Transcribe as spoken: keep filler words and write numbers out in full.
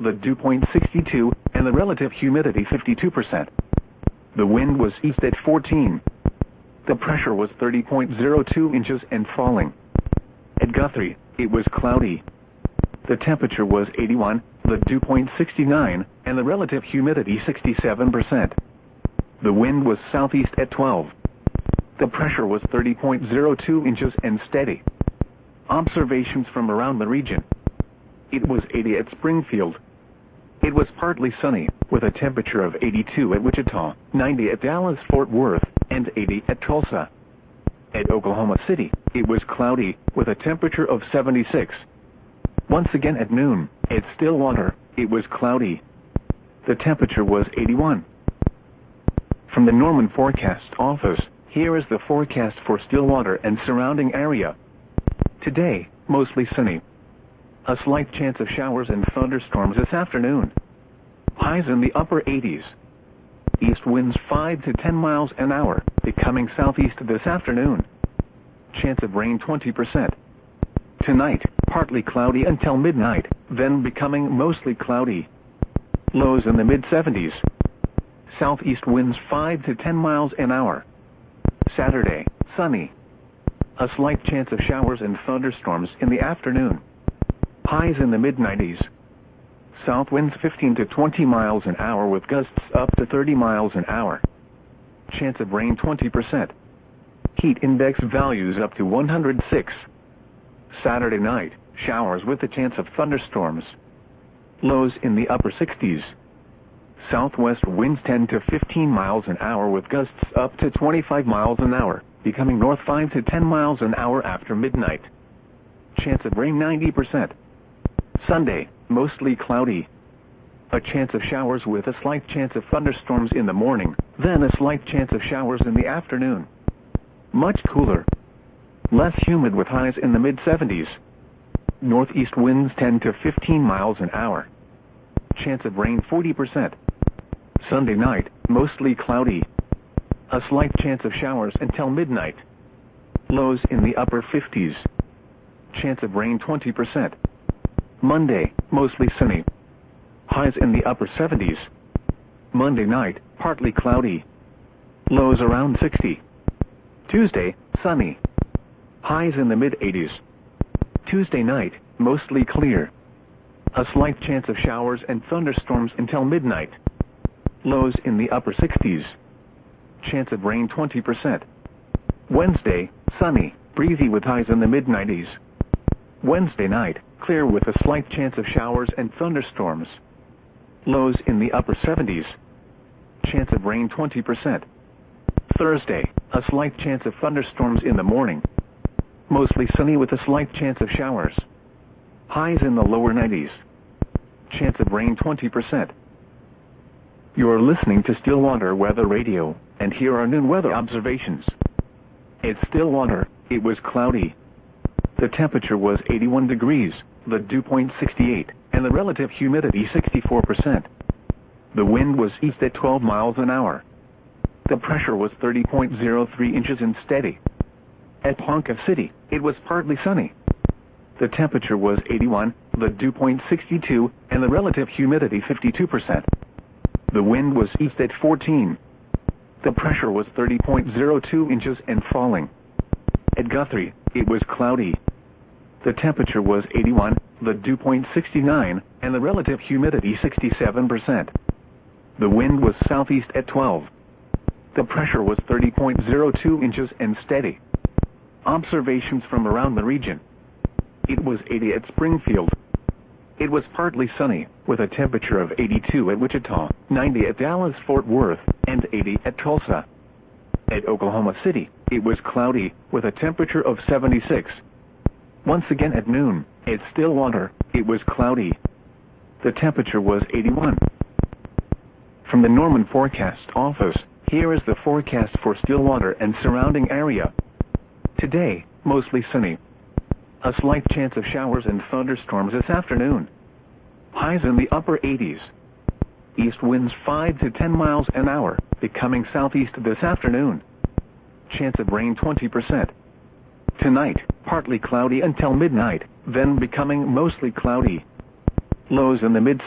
the dew point sixty-two, and the relative humidity fifty-two percent. The wind was east at fourteen. The pressure was thirty point zero two inches and falling. At Guthrie, it was cloudy. The temperature was eighty-one, the dew point sixty-nine, and the relative humidity sixty-seven percent. The wind was southeast at twelve. The pressure was thirty point zero two inches and steady. Observations from around the region. It was eighty at Springfield. It was partly sunny, with a temperature of eighty-two at Wichita, ninety at Dallas-Fort Worth, and eighty at Tulsa. At Oklahoma City, it was cloudy, with a temperature of seventy-six. Once again at noon, at Stillwater, it was cloudy. The temperature was eighty-one. From the Norman Forecast Office, here is the forecast for Stillwater and surrounding area. Today, mostly sunny. A slight chance of showers and thunderstorms this afternoon. Highs in the upper eighties. East winds five to ten miles an hour, becoming southeast this afternoon. Chance of rain twenty percent. Tonight, partly cloudy until midnight, then becoming mostly cloudy. Lows in the mid seventies. Southeast winds five to ten miles an hour. Saturday, sunny. A slight chance of showers and thunderstorms in the afternoon. Highs in the mid nineties. South winds fifteen to twenty miles an hour with gusts up to thirty miles an hour. Chance of rain twenty percent. Heat index values up to one hundred six. Saturday night, showers with a chance of thunderstorms. Lows in the upper sixties. Southwest winds ten to fifteen miles an hour with gusts up to twenty-five miles an hour, becoming north five to ten miles an hour after midnight. Chance of rain ninety percent. Sunday, mostly cloudy. A chance of showers with a slight chance of thunderstorms in the morning, then a slight chance of showers in the afternoon. Much cooler. Less humid with highs in the mid seventies. Northeast winds ten to fifteen miles an hour. Chance of rain forty percent. Sunday night, mostly cloudy. A slight chance of showers until midnight. Lows in the upper fifties. Chance of rain twenty percent. Monday, mostly sunny. Highs in the upper seventies. Monday night, partly cloudy. Lows around sixty. Tuesday, sunny. Highs in the mid eighties. Tuesday night, mostly clear. A slight chance of showers and thunderstorms until midnight. Lows in the upper sixties. Chance of rain twenty percent. Wednesday, sunny, breezy with highs in the mid nineties. Wednesday night, clear with a slight chance of showers and thunderstorms. Lows in the upper seventies. Chance of rain twenty percent. Thursday, a slight chance of thunderstorms in the morning. Mostly sunny with a slight chance of showers. Highs in the lower nineties. Chance of rain twenty percent. You are listening to Stillwater Weather Radio, and here are noon weather observations. At Stillwater, it was cloudy. The temperature was eighty-one degrees, the dew point sixty-eight, and the relative humidity sixty-four percent. The wind was east at twelve miles an hour. The pressure was thirty point zero three inches and steady. At Ponca City, it was partly sunny. The temperature was eighty-one, the dew point sixty-two, and the relative humidity fifty-two percent. The wind was east at fourteen. The pressure was thirty point zero two inches and falling. At Guthrie, it was cloudy. The temperature was eighty-one, the dew point sixty-nine, and the relative humidity sixty-seven percent. The wind was southeast at twelve. The pressure was thirty point zero two inches and steady. Observations from around the region. It was eighty at Springfield. It was partly sunny, with a temperature of eighty-two at Wichita, ninety at Dallas-Fort Worth, and eighty at Tulsa. At Oklahoma City, it was cloudy, with a temperature of seventy-six. Once again at noon, at Stillwater, it was cloudy. The temperature was eighty-one. From the Norman Forecast Office, here is the forecast for Stillwater and surrounding area. Today, mostly sunny. A slight chance of showers and thunderstorms this afternoon. Highs in the upper eighties. East winds five to ten miles an hour, becoming southeast this afternoon. Chance of rain twenty percent. Tonight, partly cloudy until midnight, then becoming mostly cloudy. Lows in the mid